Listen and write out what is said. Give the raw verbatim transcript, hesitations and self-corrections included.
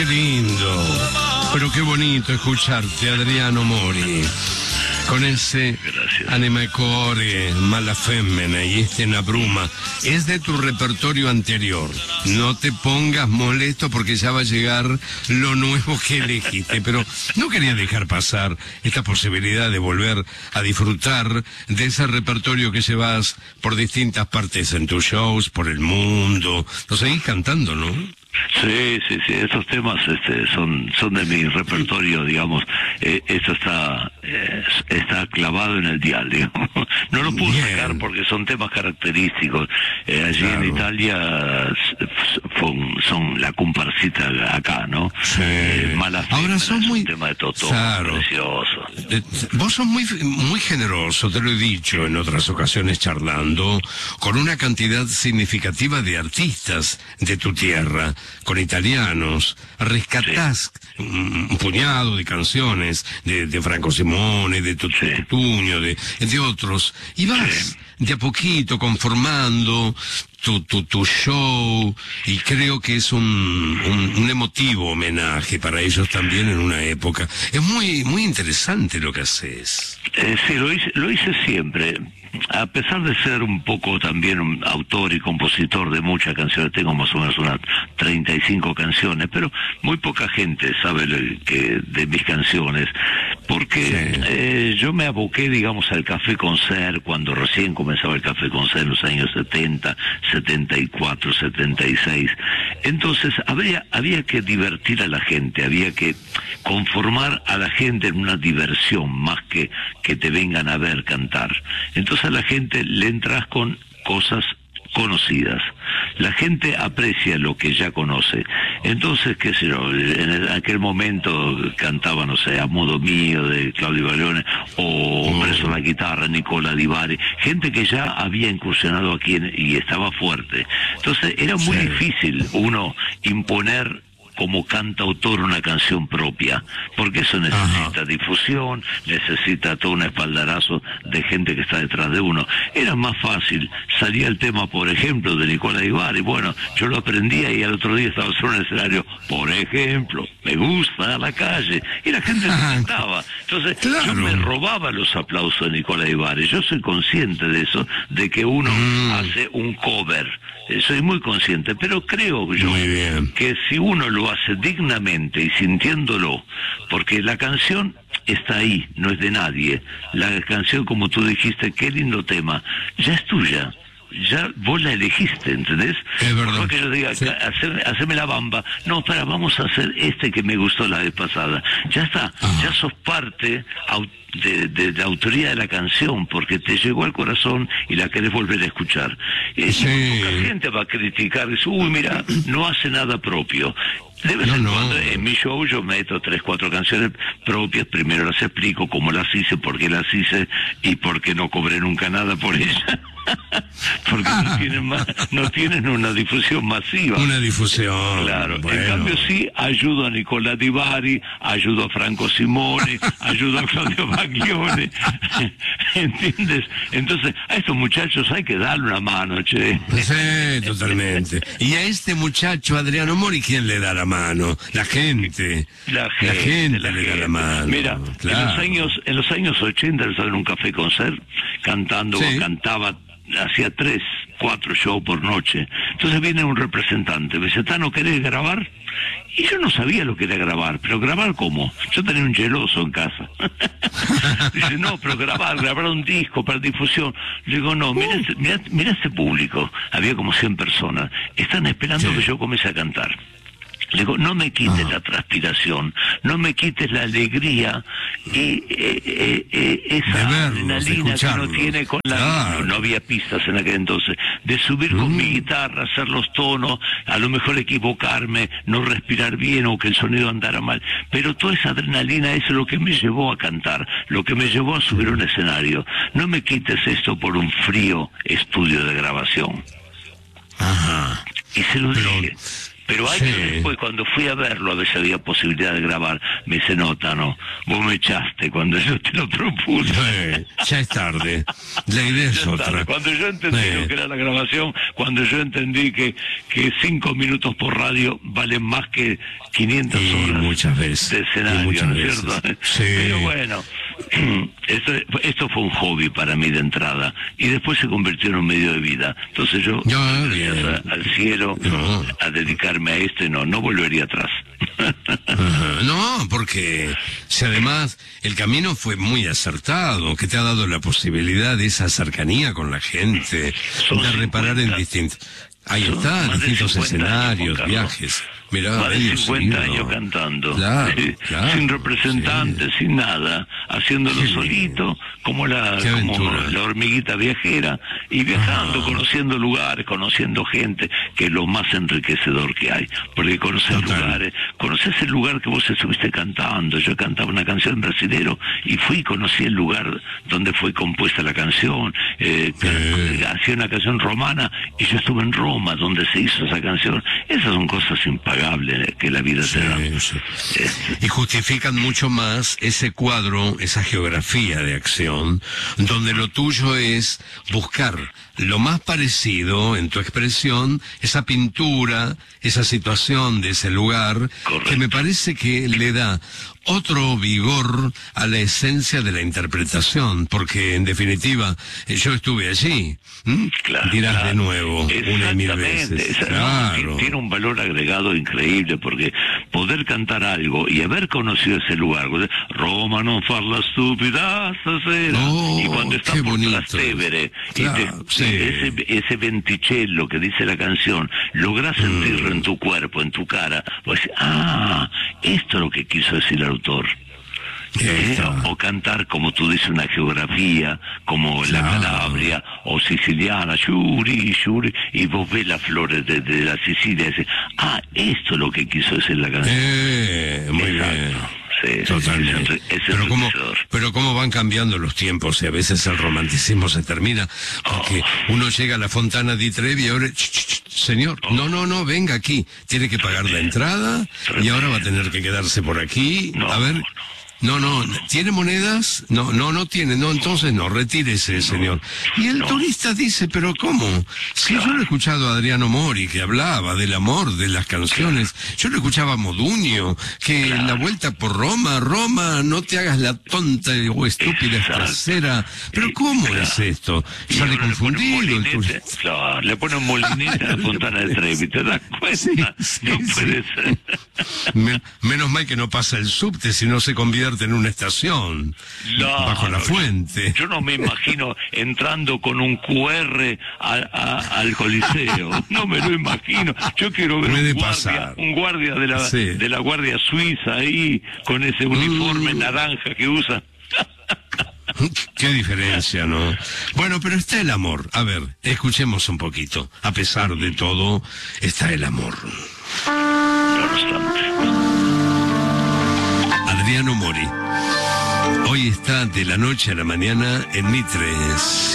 Qué lindo, pero qué bonito escucharte, Adriano Mori, con ese Anima e Core, Mala Femmina y este Na Bruma. Es de tu repertorio anterior. No te pongas molesto porque ya va a llegar lo nuevo que elegiste, pero no quería dejar pasar esta posibilidad de volver a disfrutar de ese repertorio que llevas por distintas partes en tus shows, por el mundo. Lo seguís cantando, ¿no? Sí, sí, sí, esos temas este, son son de mi repertorio, digamos. Eh, esto está eh, está clavado en el dial, digamos. No lo puedo Bien. sacar porque son temas característicos. Eh, allí Claro. en Italia son, son la comparsita acá, ¿no? Sí. Eh, Mala Ahora Femmina sos es muy... un tema de Totó, Claro. precioso. Eh, Vos sos muy, muy generoso, te lo he dicho en otras ocasiones charlando, con una cantidad significativa de artistas de tu tierra, con italianos. Rescatás sí. un, un puñado de canciones de, de Franco Simone, de Tutu Sí. Tuño, de, de otros, y vas Sí. de a poquito conformando tu, tu, tu show, y creo que es un, un, un emotivo homenaje para ellos también en una época. Es muy, muy interesante lo que haces. Eh, sí, lo hice, lo hice siempre. A pesar de ser un poco también un autor y compositor de muchas canciones, tengo más o menos unas treinta y cinco canciones, pero muy poca gente sabe lo que, de mis canciones, porque Sí. eh, yo me aboqué, digamos, al Café Concert cuando recién comenzaba el Café Concert en los años setenta, setenta y cuatro, setenta y seis. Entonces había, había que divertir a la gente, había que conformar a la gente en una diversión más que que te vengan a ver cantar. Entonces a la gente le entras con cosas conocidas. La gente aprecia lo que ya conoce. Entonces, qué sé yo, en aquel momento cantaba, no sé, A Modo Mío de Claudio Baglione, o Preso la Guitarra, Nicola Di Bari, gente que ya había incursionado aquí en, y estaba fuerte. Entonces era muy Sí. difícil uno imponer como cantautor una canción propia, porque eso necesita Ajá. difusión, necesita todo un espaldarazo de gente que está detrás de uno. Era más fácil, salía el tema, por ejemplo, de Nicola Di Bari, bueno, yo lo aprendía y al otro día estaba solo en el escenario, por ejemplo, me gusta la calle, y la gente lo cantaba. Entonces, claro. yo me robaba los aplausos de Nicola Di Bari, yo soy consciente de eso, de que uno mm. hace un cover, soy muy consciente, pero creo yo que si uno lo hace dignamente y sintiéndolo, porque la canción está ahí, no es de nadie, la canción, como tú dijiste, qué lindo tema, ya es tuya. Ya vos la elegiste, ¿entendés? Es verdad. No que yo diga, sí. hacer, haceme la bamba. No, espera, vamos a hacer este que me gustó la vez pasada. Ya está, Ajá. ya sos parte de, de, de la autoría de la canción, porque te llegó al corazón y la querés volver a escuchar. Eh, sí. Poca gente va a criticar, dice, uy, mira, no hace nada propio. De vez en cuando en mi show yo meto tres, cuatro canciones propias, primero las explico cómo las hice, por qué las hice y por qué no cobré nunca nada por ellas. Porque ah. no tienen más, no tienen una difusión masiva. Una difusión. Claro. Bueno. En cambio sí ayudo a Nicola Di Bari, ayudo a Franco Simone, ayudo a Claudio Baglione. ¿Entiendes? Entonces, a estos muchachos hay que darle una mano, che. Sí, totalmente. Y a este muchacho Adriano Mori, ¿quién le da la mano? La gente. La gente, la gente la le gente. da la mano. Mira, claro. en los años, en los años ochenta yo estaba en un café concert cantando, sí. cantaba, hacía tres, cuatro shows por noche. Entonces viene un representante, me dice, ¿Tano, querés grabar? Y yo no sabía lo que era grabar, pero grabar ¿cómo? Yo tenía un geloso en casa. Dice, no, pero grabar, grabar un disco para difusión. Le digo, no, mira, uh. mira, mira este público, había como cien personas, están esperando sí. que yo comience a cantar. Le digo, no me quites ah. la transpiración, no me quites la alegría y eh, eh, eh, esa verlos, adrenalina que uno tiene con la... Claro. No, no había pistas en aquel entonces. De subir mm. con mi guitarra, hacer los tonos, a lo mejor equivocarme, no respirar bien o que el sonido andara mal. Pero toda esa adrenalina es lo que me llevó a cantar, lo que me llevó a subir a un escenario. No me quites esto por un frío estudio de grabación. Ajá. Y se lo Pero... dije. Pero años sí. después, cuando fui a verlo, a ver si había posibilidad de grabar, me dice, no, Tano, vos me echaste cuando yo te lo propuse. Sí, ya es tarde, la idea es otra. Tarde. Cuando yo entendí sí. lo que era la grabación, cuando yo entendí que, que cinco minutos por radio valen más que quinientas y horas muchas veces, de escenario, ¿no es cierto? Sí. Pero bueno, esto, esto fue un hobby para mí de entrada, y después se convirtió en un medio de vida. Entonces yo, no, gracias a, al cielo, no. a dedicarme a esto, y no, no volvería atrás. Uh-huh. No, porque si además el camino fue muy acertado, que te ha dado la posibilidad de esa cercanía con la gente, Son de reparar cincuenta. En distintos... Ahí Son está, distintos escenarios, años, viajes. Mirá, más de cincuenta años cantando, claro, eh, claro, sin representantes, sí. sin nada, haciéndolo sí. solito, como la como la hormiguita viajera, y viajando, ah. conociendo lugares, conociendo gente, que es lo más enriquecedor que hay, porque conocer Total. lugares, conoces el lugar que vos estuviste cantando. Yo cantaba una canción brasilero y fui y conocí el lugar donde fue compuesta la canción, eh, sí. hacía una canción romana y yo estuve en Roma donde se hizo esa canción. Esas son cosas impagables que la vida sí, te da. Sí. Y justifican mucho más ese cuadro, esa geografía de acción, donde lo tuyo es buscar lo más parecido en tu expresión, esa pintura, esa situación de ese lugar, Correcto. que me parece que le da otro vigor a la esencia de la interpretación, porque en definitiva yo estuve allí. ¿Mm? Claro, Dirás claro. de nuevo una y mil veces. Esa, claro. no, tiene un valor agregado increíble, porque poder cantar algo y haber conocido ese lugar, Roma non far la stupida stasera, oh, y cuando está por bonito. Trastevere, Claro, y te, sí. ese, ese venticello que dice la canción, lográs sentirlo mm. en tu cuerpo, en tu cara, pues ah, esto es lo que quiso decir el autor. Eh, o cantar, como tú dices, una geografía como claro. la Calabria o siciliana, Yuri, Yuri, y vos ves las flores de, de la Sicilia y dices, ah, esto es lo que quiso decir la canción. Eh, muy Exacto. bien. Sí, Totalmente. Es, es, es pero cómo, pero cómo van cambiando los tiempos y a veces el romanticismo se termina porque oh. uno llega a la Fontana di Trevi y ahora, ch, ch, ch, señor, oh. no, no, no, venga aquí, tiene que pagar la entrada y ahora va a tener que quedarse por aquí. No, a ver. No. No, no, ¿tiene monedas? No, no, no tiene, no, entonces no, retírese, no, señor. Y el no. turista dice, pero ¿cómo? Si claro. yo lo he escuchado a Adriano Mori, que hablaba del amor, de las canciones, claro. yo lo escuchaba a Moduño, que claro. en la vuelta por Roma, Roma, no te hagas la tonta o estúpida trasera. Pero ¿cómo claro. es esto? Sale confundido el turista. Claro, le pone un molinete a la Fontana de Trevi, ¿te das cuenta? Sí, sí, no sí. puede ser. Men menos mal que no pasa el subte, si no se convierte en una estación no, bajo la fuente. Yo, yo no me imagino entrando con un cu erre a, a, al Coliseo, no me lo imagino. Yo quiero ver un guardia, un guardia de la sí. de la Guardia Suiza ahí con ese uniforme mm. naranja que usa. Qué diferencia, ¿no? Bueno, pero está el amor. A ver, escuchemos un poquito. A pesar de todo, está el amor. No obstante. Adriano Mori. Hoy está de la noche a la mañana en Mitre.